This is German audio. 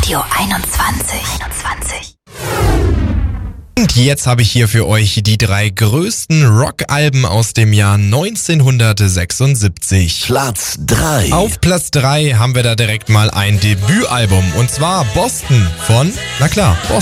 Radio 21. Und jetzt habe ich hier für euch die 3 größten Rockalben aus dem Jahr 1976. Platz 3. Auf Platz 3 haben wir da direkt mal ein Debütalbum und zwar Boston von, na klar, Boston.